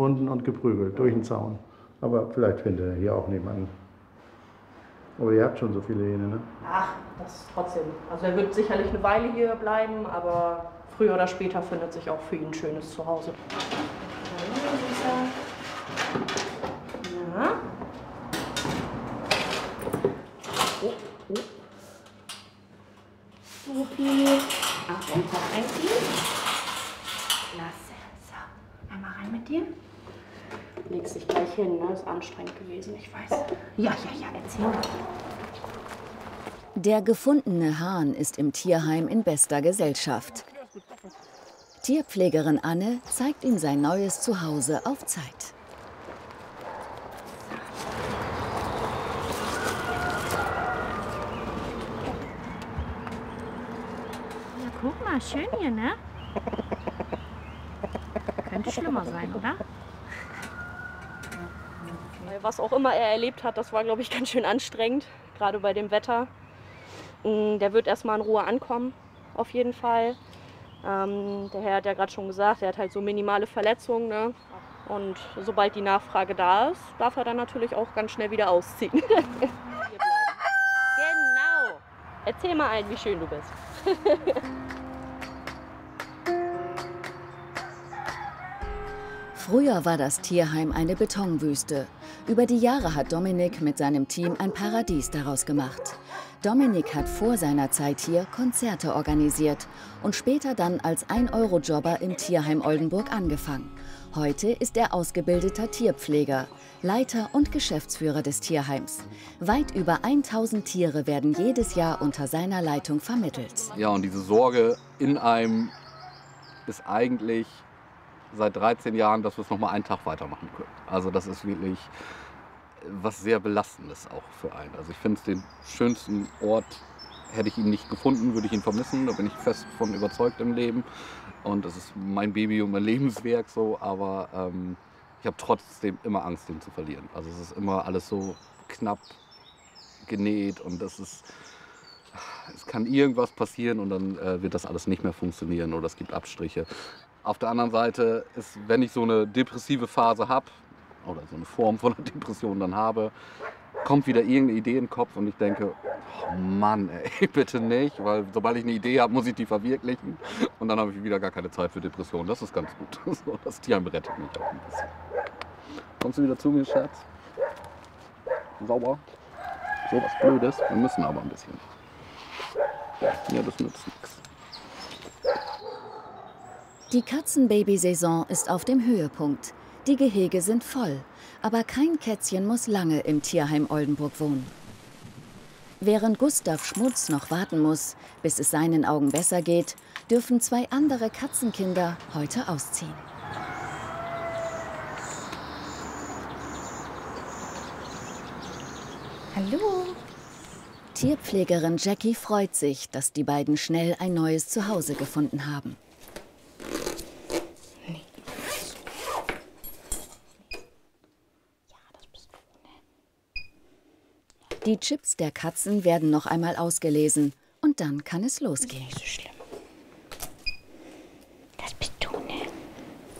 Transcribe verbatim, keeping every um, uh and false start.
gefunden und geprügelt durch den Zaun. Aber vielleicht findet er hier auch niemanden. Aber ihr habt schon so viele Hähne, ne? Ach, das trotzdem. Also er wird sicherlich eine Weile hier bleiben, aber früher oder später findet sich auch für ihn ein schönes Zuhause. Ja. Oh, oh. Supi. Achtung, Kopf einziehen. Klasse. So, einmal rein mit dir. Legst dich gleich hin, ne? Ist anstrengend gewesen, ich weiß. Ja, ja, ja, erzähl. Der gefundene Hahn ist im Tierheim in bester Gesellschaft. Tierpflegerin Anne zeigt ihm sein neues Zuhause auf Zeit. Ja, guck mal, schön hier, ne? Könnte schlimmer sein, oder? Was auch immer er erlebt hat, das war, glaube ich, ganz schön anstrengend, gerade bei dem Wetter. Der wird erstmal in Ruhe ankommen, auf jeden Fall. Ähm, der Herr hat ja gerade schon gesagt, er hat halt so minimale Verletzungen, ne? Und sobald die Nachfrage da ist, darf er dann natürlich auch ganz schnell wieder ausziehen. Hier bleiben. Genau. Erzähl mal allen, wie schön du bist. Früher war das Tierheim eine Betonwüste. Über die Jahre hat Dominik mit seinem Team ein Paradies daraus gemacht. Dominik hat vor seiner Zeit hier Konzerte organisiert und später dann als ein-Euro-Jobber im Tierheim Oldenburg angefangen. Heute ist er ausgebildeter Tierpfleger, Leiter und Geschäftsführer des Tierheims. Weit über tausend Tiere werden jedes Jahr unter seiner Leitung vermittelt. Ja, und diese Sorge in einem ist eigentlich seit dreizehn Jahren, dass wir es noch mal einen Tag weitermachen können. Also das ist wirklich was sehr Belastendes auch für einen. Also ich finde es den schönsten Ort, hätte ich ihn nicht gefunden, würde ich ihn vermissen. Da bin ich fest von überzeugt im Leben. Und das ist mein Baby und mein Lebenswerk so. Aber ähm, ich habe trotzdem immer Angst, den zu verlieren. Also es ist immer alles so knapp genäht und das ist... Es kann irgendwas passieren und dann äh, wird das alles nicht mehr funktionieren oder es gibt Abstriche. Auf der anderen Seite ist, wenn ich so eine depressive Phase habe oder so eine Form von einer Depression dann habe, kommt wieder irgendeine Idee in den Kopf und ich denke, oh Mann, ey, bitte nicht, weil sobald ich eine Idee habe, muss ich die verwirklichen und dann habe ich wieder gar keine Zeit für Depressionen. Das ist ganz gut. So, das Tierheim rettet mich auch ein bisschen. Kommst du wieder zu mir, Schatz? Sauber? So was Blödes. Wir müssen aber ein bisschen. Ja, das nützt nichts. Die Katzenbabysaison ist auf dem Höhepunkt. Die Gehege sind voll, aber kein Kätzchen muss lange im Tierheim Oldenburg wohnen. Während Gustav Schmutz noch warten muss, bis es seinen Augen besser geht, dürfen zwei andere Katzenkinder heute ausziehen. Hallo. Tierpflegerin Jackie freut sich, dass die beiden schnell ein neues Zuhause gefunden haben. Die Chips der Katzen werden noch einmal ausgelesen und dann kann es losgehen. Nicht so schlimm.